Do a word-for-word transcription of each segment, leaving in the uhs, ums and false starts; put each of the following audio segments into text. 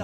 哦。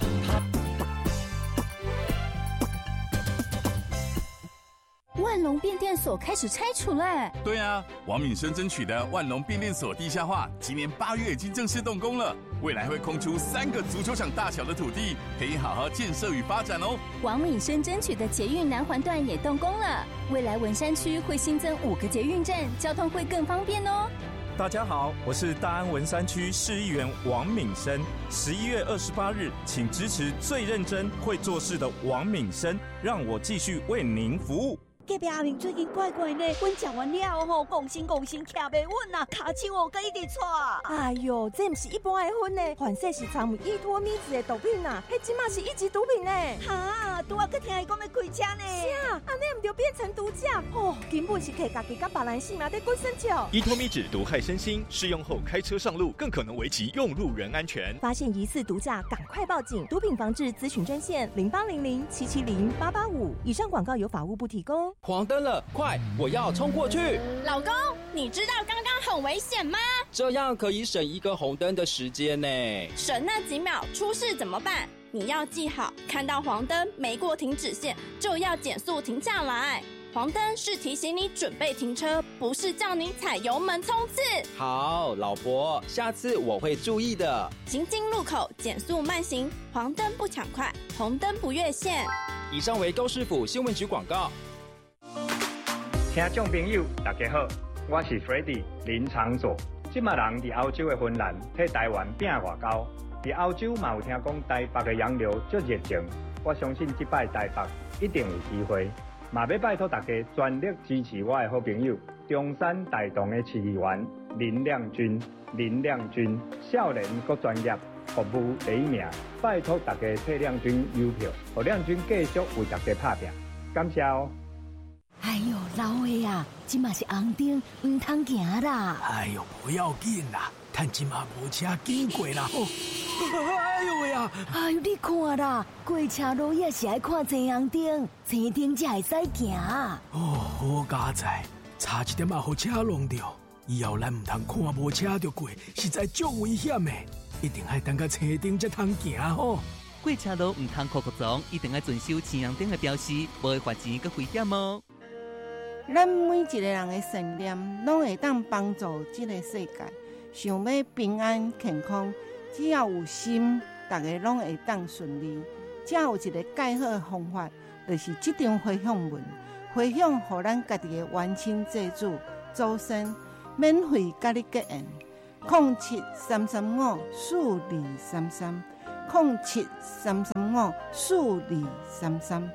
万隆变电所开始拆除嘞！ 对啊，王敏生争取的万隆变电所地下化，今年八月已经正式动工了。未来会空出三个足球场大小的土地，可以好好建设与发展哦。 王敏生争取的捷运南环段也动工了，未来文山区会新增五个捷运站，交通会更方便哦。 大家好，我是大安文山区市议员王敏生。十一月二十八日，请支持最认真会做事的王敏生，让我继续为您服务。 隔壁阿明最近怪怪呢，阮食完了吼，讲心讲心徛袂稳啊，骹手哦，佮一直喘。 哎哟，这不是一般的薰呢，反正是掺有依托咪子的毒品啊，迄即马是一级毒品呢。 哈，拄啊，佮听伊讲要开车呢。 是啊，安尼唔就变成毒驾哦，根本是摕家己甲别人性命在过生笑。 依托咪酯毒害身心，适用后开车上路更可能危及用路人安全。 发现疑似毒驾，赶快报警。毒品防治咨询专线零八零零七七零八八五。以上广告由法务部提供。 黄灯了，快！我要冲过去。 老公，你知道刚刚很危险吗？ 这样可以省一个红灯的时间呢。 省那几秒，出事怎么办？你要记好，看到黄灯没过停止线，就要减速停下来。黄灯是提醒你准备停车，不是叫你踩油门冲刺。 好，老婆，下次我会注意的。 行经路口减速慢行，黄灯不抢快，红灯不越线。 以上为高市府新闻局广告。 听众朋友，大家好，我是 Freddie 林长佐。即马人伫欧洲的芬兰替台湾拼外交，伫欧洲嘛有听讲台北的洋流足热情，我相信即摆台北一定有机会。嘛要拜托大家全力支持我的好朋友中山大同的市议员林亮君。林亮君少年阁专业，服务第一名，拜托大家替亮君邮票，让亮君继续为大家打拼，感谢哦。 哎呦，老岁啊，即嘛是红灯，唔通行啦。 哎呦，不要紧啦，看即嘛无车经过啦。哦，哎呦喂啊！ 哎呦，你看啦，过车路也是爱看前红灯，前灯才会使行。 哦，好佳哉，差一点啊，互车弄掉。以后咱唔通看无车就过，实在足危险的，一定爱等到车灯才通行吼。 过车路唔通酷酷撞，一定要遵守前红灯的标示，无会罚钱佮危险哦。 咱每一个人的信念，拢会当帮助这个世界。想要平安健康，只要有心，大家拢会当顺利。只有一个介好的方法，就是这张回向文，回向予咱家己的冤亲债主、祖先，免费甲你结缘。零七三三五四二三三，零七三三五四二三三。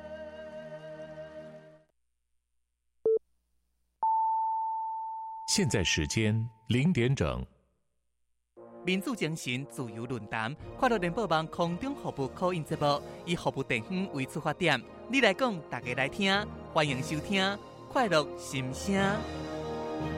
现在时间零点整。 民主精神自由论坛，快乐联播网空中服务口音节目，以服务地方为出发点，你来讲，大家来听，欢迎收听快乐心声。